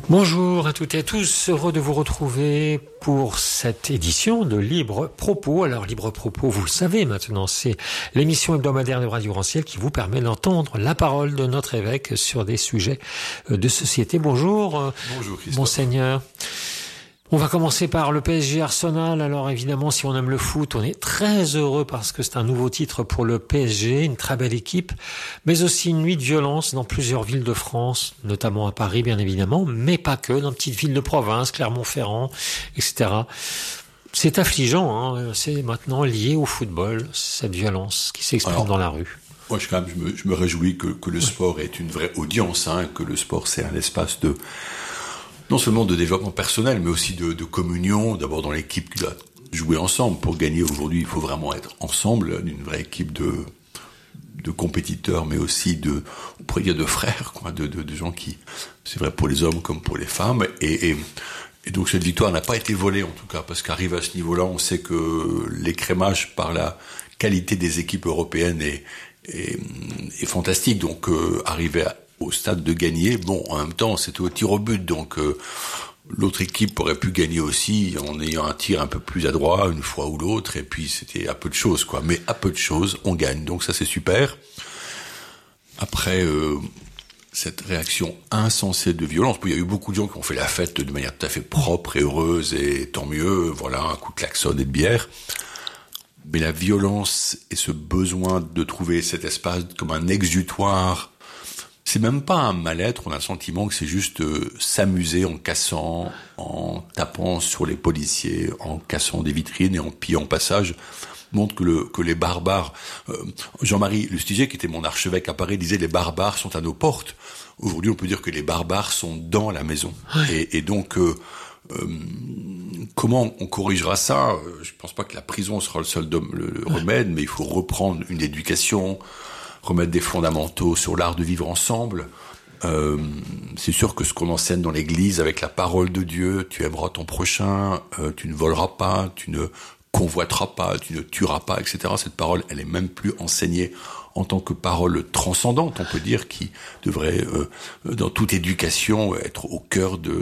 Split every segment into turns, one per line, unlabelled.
Bonjour à toutes et à tous, heureux de vous retrouver pour cette édition de Libre Propos. Alors Libre Propos, vous le savez maintenant, c'est l'émission hebdomadaire de Radio Grand-Ciel qui vous permet d'entendre la parole de notre évêque sur des sujets de société. Bonjour,
bonjour Christophe.
Monseigneur. On va commencer par le PSG Arsenal. Alors évidemment, si on aime le foot, on est très heureux parce que c'est un nouveau titre pour le PSG, une très belle équipe, mais aussi une nuit de violence dans plusieurs villes de France, notamment à Paris bien évidemment, mais pas que, dans de petites villes de province, Clermont-Ferrand, etc. C'est affligeant, hein. C'est maintenant lié au football, cette violence qui s'exprime dans la rue.
Moi, je me réjouis que le sport ait une vraie audience, que le sport c'est un espace de non seulement de développement personnel, mais aussi de communion, d'abord dans l'équipe qui doit jouer ensemble. Pour gagner aujourd'hui, il faut vraiment être ensemble, une vraie équipe de compétiteurs, mais aussi on pourrait dire de frères, de gens qui, c'est vrai pour les hommes comme pour les femmes. Et donc cette victoire n'a pas été volée, en tout cas, parce qu'arrive à ce niveau-là, on sait que l'écrémage par la qualité des équipes européennes est fantastique. Donc arriver au stade de gagner, bon, en même temps, c'était au tir au but, donc l'autre équipe aurait pu gagner aussi en ayant un tir un peu plus adroit une fois ou l'autre, et puis c'était à peu de choses, quoi. Mais à peu de choses, on gagne, donc ça c'est super. Après cette réaction insensée de violence, il y a eu beaucoup de gens qui ont fait la fête de manière tout à fait propre et heureuse, et tant mieux, voilà, un coup de klaxon et de bière. Mais la violence et ce besoin de trouver cet espace comme un exutoire, c'est même pas un mal-être, on a le sentiment que c'est juste s'amuser en cassant, en tapant sur les policiers, en cassant des vitrines et en pillant au passage, montre que les barbares... Jean-Marie Lustiger, qui était mon archevêque à Paris, disait « les barbares sont à nos portes ». Aujourd'hui, on peut dire que les barbares sont dans la maison. Ouais. Et donc, comment on corrigera ça ? Je pense pas que la prison sera le remède, mais il faut reprendre une éducation, remettre des fondamentaux sur l'art de vivre ensemble. C'est sûr que ce qu'on enseigne dans l'église avec la parole de Dieu, tu aimeras ton prochain, tu ne voleras pas, tu ne convoiteras pas, tu ne tueras pas, etc. Cette parole, elle est même plus enseignée en tant que parole transcendante, on peut dire, qui devrait, dans toute éducation, être au cœur du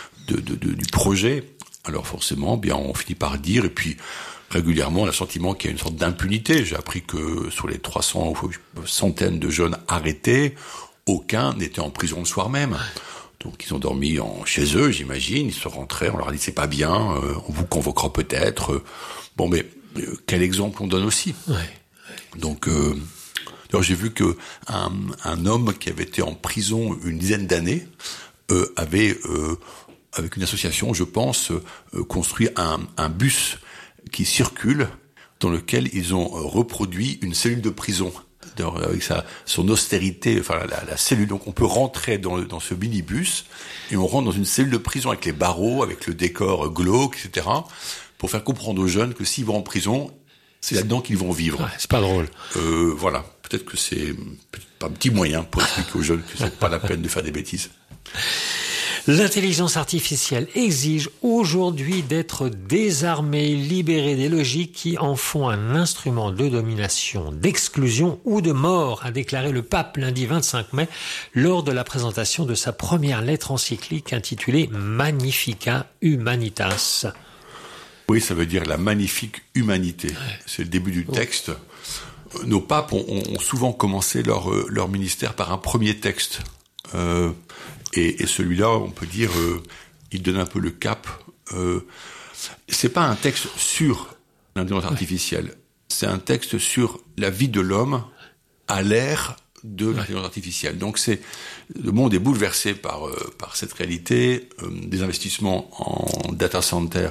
projet. Alors forcément, bien, on finit par dire, et puis régulièrement, on a le sentiment qu'il y a une sorte d'impunité. J'ai appris que sur les 300 centaines de jeunes arrêtés, aucun n'était en prison le soir même. Donc ils ont dormi chez eux, j'imagine. Ils sont rentrés, on leur a dit c'est pas bien, on vous convoquera peut-être. Bon, mais quel exemple on donne aussi. Ouais. Donc, alors j'ai vu que un homme qui avait été en prison une dizaine d'années avait, avec une association, je pense, construit un bus qui circule, dans lequel ils ont reproduit une cellule de prison, avec son austérité, enfin la cellule. Donc on peut rentrer dans ce minibus, et on rentre dans une cellule de prison avec les barreaux, avec le décor glauque, etc., pour faire comprendre aux jeunes que s'ils vont en prison, c'est là-dedans qu'ils vont vivre.
Ouais, c'est pas drôle.
Voilà, peut-être que c'est un petit moyen pour expliquer aux jeunes que c'est pas la peine de faire des bêtises.
L'intelligence artificielle exige aujourd'hui d'être désarmée, libérée des logiques qui en font un instrument de domination, d'exclusion ou de mort, a déclaré le pape lundi 25 mai lors de la présentation de sa première lettre encyclique intitulée Magnificat Humanitas.
Oui, ça veut dire la magnifique humanité. C'est le début du texte. Nos papes ont souvent commencé leur ministère par un premier texte. Et celui-là, on peut dire, il donne un peu le cap. C'est pas un texte sur l'intelligence artificielle. C'est un texte sur la vie de l'homme à l'ère de l'intelligence artificielle. Donc le monde est bouleversé par cette réalité. Des investissements en data center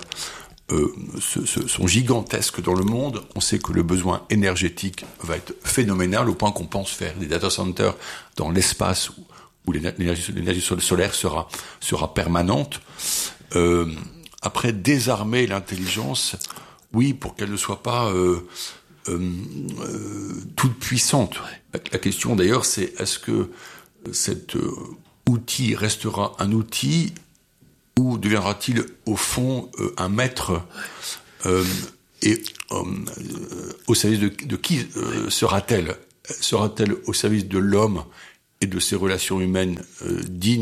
sont gigantesques dans le monde. On sait que le besoin énergétique va être phénoménal au point qu'on pense faire des data centers dans l'espace où l'énergie solaire sera permanente. Après, désarmer l'intelligence, oui, pour qu'elle ne soit pas toute puissante. La question d'ailleurs, c'est est-ce que cet outil restera un outil ou deviendra-t-il au fond un maître et au service de qui sera-t-elle ? Sera-t-elle au service de l'homme et de ses relations humaines dignes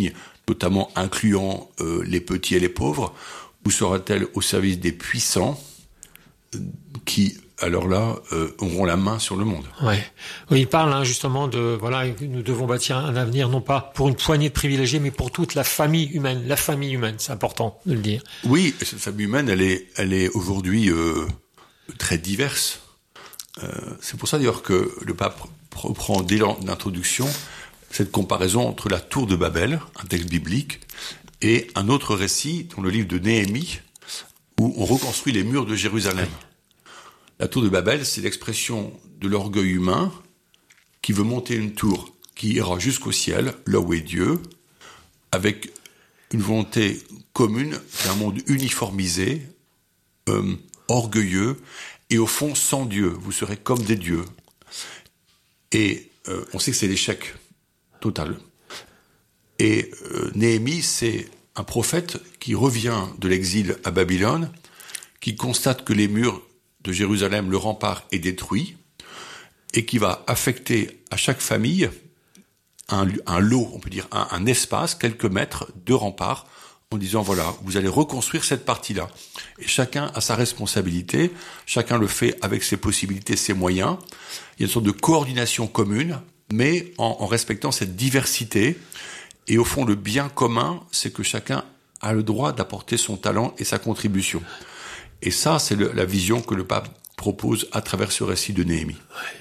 notamment incluant les petits et les pauvres, ou sera-t-elle au service des puissants qui, alors là, auront la main sur le monde?
Ouais. Oui, il parle justement de nous devons bâtir un avenir non pas pour une poignée de privilégiés, mais pour toute la famille humaine. La famille humaine, c'est important de le dire.
Oui, cette famille humaine, elle est aujourd'hui très diverse. C'est pour ça d'ailleurs que le pape reprend dès l'introduction cette comparaison entre la tour de Babel, un texte biblique, et un autre récit dans le livre de Néhémie, où on reconstruit les murs de Jérusalem. La tour de Babel, c'est l'expression de l'orgueil humain qui veut monter une tour qui ira jusqu'au ciel, là où est Dieu, avec une volonté commune d'un monde uniformisé, orgueilleux, et au fond sans Dieu. Vous serez comme des dieux. Et on sait que c'est l'échec total. Et Néhémie, c'est un prophète qui revient de l'exil à Babylone, qui constate que les murs de Jérusalem, le rempart, est détruit, et qui va affecter à chaque famille un lot, on peut dire un espace, quelques mètres de rempart, en disant voilà, vous allez reconstruire cette partie-là. Et chacun a sa responsabilité, chacun le fait avec ses possibilités, ses moyens. Il y a une sorte de coordination commune, mais en respectant cette diversité. Et au fond, le bien commun, c'est que chacun a le droit d'apporter son talent et sa contribution. Et ça, c'est la vision que le pape propose à travers ce récit de Néhémie.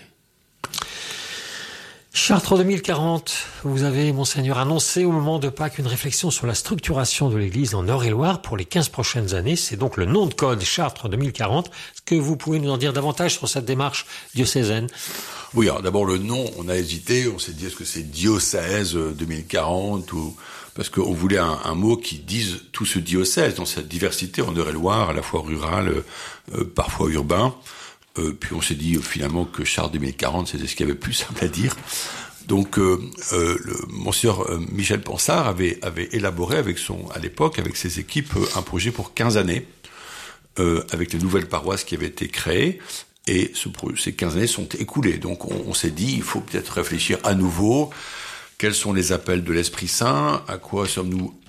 Chartres 2040, vous avez, Monseigneur, annoncé au moment de Pâques une réflexion sur la structuration de l'Église en Eure-et-Loire pour les 15 prochaines années. C'est donc le nom de code Chartres 2040. Est-ce que vous pouvez nous en dire davantage sur cette démarche diocésaine?
Oui, alors d'abord le nom, on a hésité, on s'est dit est-ce que c'est diocèse 2040 ou... Parce qu'on voulait un mot qui dise tout ce diocèse, dans cette diversité en Eure-et-Loire, à la fois rural, parfois urbain. Puis on s'est dit finalement que Chartres 2040, c'était ce qu'il y avait plus simple à dire. Donc Monseigneur Michel Ponsard avait élaboré à l'époque, avec ses équipes, un projet pour 15 années, avec les nouvelles paroisses qui avaient été créées. Et ces 15 années sont écoulées. Donc on s'est dit, il faut peut-être réfléchir à nouveau. Quels sont les appels de l'Esprit Saint? À quoi sommes-nous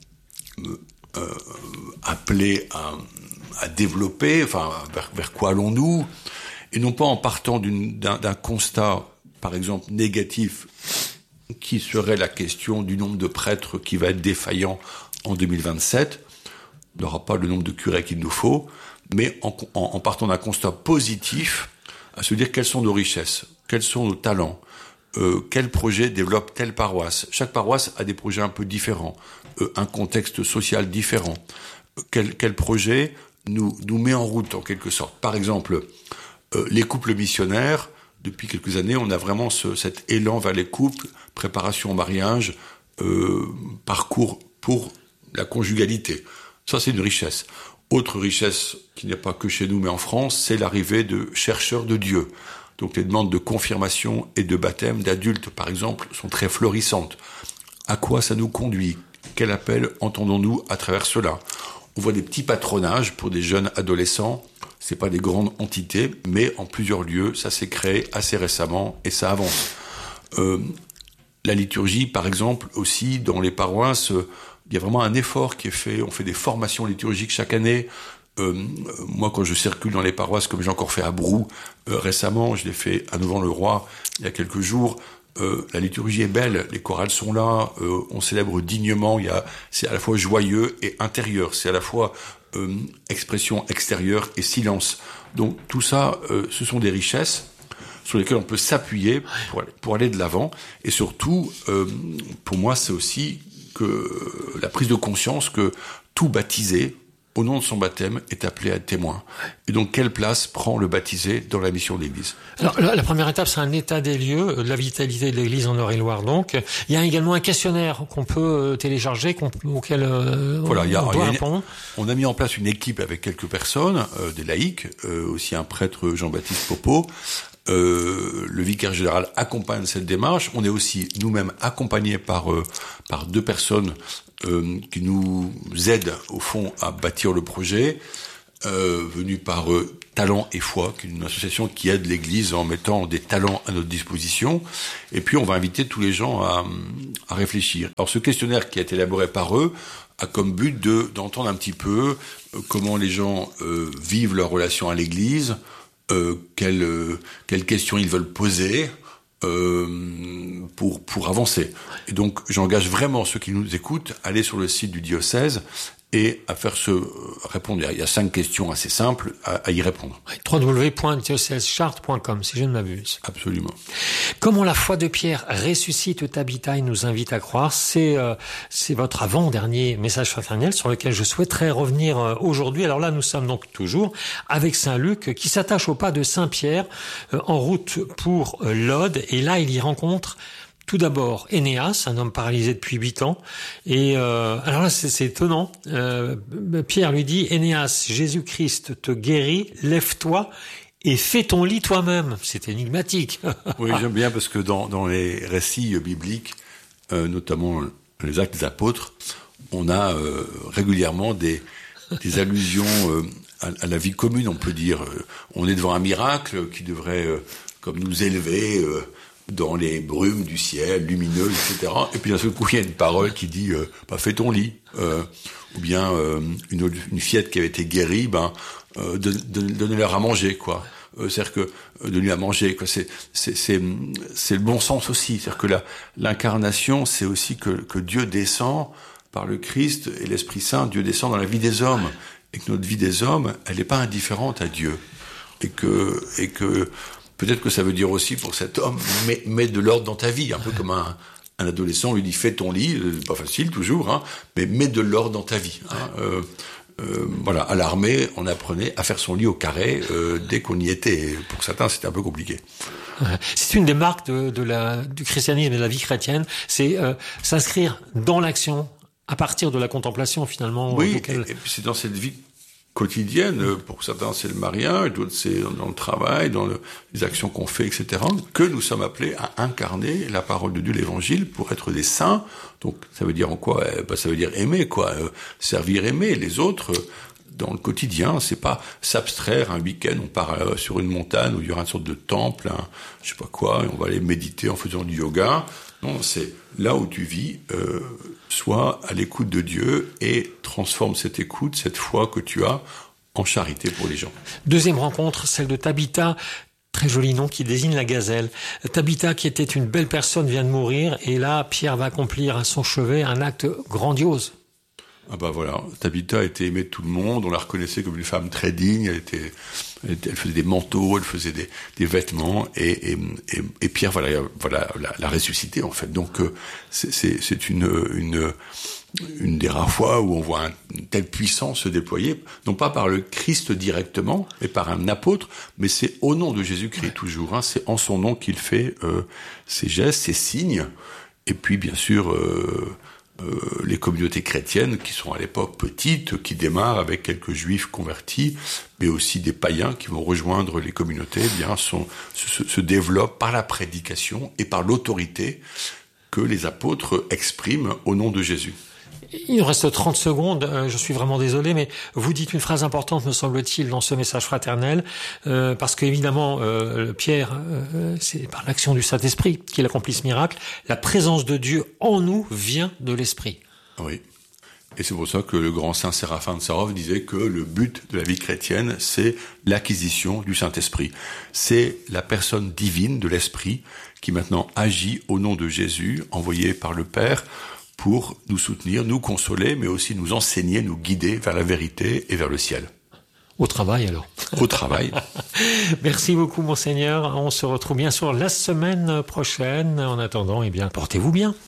appelés à développer? Enfin, vers quoi allons-nous? Et non pas en partant d'un constat, par exemple, négatif, qui serait la question du nombre de prêtres qui va être défaillant en 2027. On n'aura pas le nombre de curés qu'il nous faut, mais en partant d'un constat positif, à se dire quelles sont nos richesses, quels sont nos talents, quel projet développe telle paroisse. Chaque paroisse a des projets un peu différents, un contexte social différent. Quel projet nous met en route en quelque sorte. Par exemple, les couples missionnaires, depuis quelques années, on a vraiment cet élan vers les couples, préparation au mariage, parcours pour la conjugalité. Ça, c'est une richesse. Autre richesse qui n'est pas que chez nous, mais en France, c'est l'arrivée de chercheurs de Dieu. Donc les demandes de confirmation et de baptême d'adultes, par exemple, sont très florissantes. À quoi ça nous conduit? Quel appel entendons-nous à travers cela? On voit des petits patronages pour des jeunes adolescents. C'est pas des grandes entités, mais en plusieurs lieux, ça s'est créé assez récemment et ça avance. La liturgie, par exemple, aussi, dans les paroisses, il y a vraiment un effort qui est fait. On fait des formations liturgiques chaque année. Moi, quand je circule dans les paroisses, comme j'ai encore fait à Brou récemment, je l'ai fait à Nogent-le-Roi il y a quelques jours. La liturgie est belle, les chorales sont là, on célèbre dignement. C'est à la fois joyeux et intérieur. C'est à la fois expression extérieure et silence. Donc tout ça, ce sont des richesses sur lesquelles on peut s'appuyer pour aller de l'avant. Et surtout, pour moi, c'est aussi que la prise de conscience que tout baptisé, au nom de son baptême, est appelé à être témoin. Et donc, quelle place prend le baptisé dans la mission de l'Église?
Alors, la première étape, c'est un état des lieux, de la vitalité de l'Église en Eure-et-Loire. Donc, il y a également un questionnaire qu'on peut télécharger, auquel on doit répondre.
On a mis en place une équipe avec quelques personnes, des laïcs, aussi un prêtre Jean-Baptiste Popo. Le vicaire général accompagne cette démarche. On est aussi nous-mêmes accompagnés par deux personnes qui nous aident au fond à bâtir le projet. venu par Talent et Foi, qui est une association qui aide l'Église en mettant des talents à notre disposition. Et puis on va inviter tous les gens à réfléchir. Alors ce questionnaire qui a été élaboré par eux a comme but d'entendre un petit peu comment les gens vivent leur relation à l'Église, quelles questions ils veulent poser pour avancer. Et donc j'engage vraiment ceux qui nous écoutent à aller sur le site du diocèse et à répondre. Il y a 5 questions assez simples à y répondre.
www.diocèseschartres.com, si je ne m'abuse.
Absolument.
Comment la foi de Pierre ressuscite Tabitha, il nous invite à croire. C'est votre avant-dernier message fraternel sur lequel je souhaiterais revenir aujourd'hui. Alors là, nous sommes donc toujours avec Saint Luc qui s'attache au pas de Saint Pierre en route pour Lod. Et là, il y rencontre tout d'abord Énéas, un homme paralysé depuis 8 ans. Et alors là, c'est étonnant. Pierre lui dit, Énéas, Jésus-Christ te guérit, lève-toi et fais ton lit toi-même. C'est énigmatique.
Oui, j'aime bien parce que dans les récits bibliques, notamment les Actes des Apôtres, on a régulièrement des allusions à la vie commune, on peut dire. On est devant un miracle qui devrait comme nous élever dans les brumes du ciel, lumineuses, etc. Et puis d'un seul coup, il y a une parole qui dit fais ton lit. Ou bien une fillette qui avait été guérie, donnez-leur à manger, quoi. C'est-à-dire que donner à manger, quoi. C'est le bon sens aussi. C'est-à-dire que l'incarnation, c'est aussi que Dieu descend par le Christ et l'Esprit Saint. Dieu descend dans la vie des hommes et que notre vie des hommes, elle n'est pas indifférente à Dieu et que peut-être que ça veut dire aussi pour cet homme, mets de l'ordre dans ta vie, un peu comme un adolescent lui dit fais ton lit, pas facile toujours, mais mets de l'ordre dans ta vie. Voilà, à l'armée, on apprenait à faire son lit au carré dès qu'on y était. Et pour certains, c'était un peu compliqué.
C'est une des marques du christianisme et de la vie chrétienne, c'est s'inscrire dans l'action à partir de la contemplation finalement.
Oui, et puis c'est dans cette vie quotidienne, pour certains c'est le mariage, d'autres c'est dans le travail, dans les actions qu'on fait, etc., que nous sommes appelés à incarner la parole de Dieu, l'évangile, pour être des saints. Donc ça veut dire en quoi ? Ça veut dire aimer, quoi, servir, aimer les autres dans le quotidien. C'est pas s'abstraire un week-end, on part sur une montagne où il y aura une sorte de temple, je sais pas quoi, et on va aller méditer en faisant du yoga. Non, c'est là où tu vis, sois à l'écoute de Dieu et transforme cette écoute, cette foi que tu as en charité pour les gens.
Deuxième rencontre, celle de Tabitha, très joli nom qui désigne la gazelle. Tabitha, qui était une belle personne, vient de mourir et là, Pierre va accomplir à son chevet un acte grandiose.
Ah voilà, Tabitha était aimée de tout le monde, on la reconnaissait comme une femme très digne, elle faisait des manteaux, elle faisait des vêtements, et Pierre l'a ressuscité en fait. Donc c'est une des rares fois où on voit une telle puissance se déployer, non pas par le Christ directement, mais par un apôtre, mais c'est au nom de Jésus-Christ toujours. C'est en son nom qu'il fait ces gestes, ces signes, et puis bien sûr les communautés chrétiennes qui sont à l'époque petites, qui démarrent avec quelques juifs convertis, mais aussi des païens qui vont rejoindre les communautés, se développent par la prédication et par l'autorité que les apôtres expriment au nom de Jésus.
Il nous reste 30 secondes, je suis vraiment désolé, mais vous dites une phrase importante, me semble-t-il, dans ce message fraternel, parce qu'évidemment, Pierre, c'est par l'action du Saint-Esprit qu'il accomplit ce miracle. La présence de Dieu en nous vient de l'Esprit.
Oui. Et c'est pour ça que le grand saint Séraphin de Sarov disait que le but de la vie chrétienne, c'est l'acquisition du Saint-Esprit. C'est la personne divine de l'Esprit qui maintenant agit au nom de Jésus, envoyé par le Père, pour nous soutenir, nous consoler, mais aussi nous enseigner, nous guider vers la vérité et vers le ciel.
Au travail alors.
Au travail.
Merci beaucoup Monseigneur. On se retrouve bien sûr la semaine prochaine. En attendant, portez-vous bien.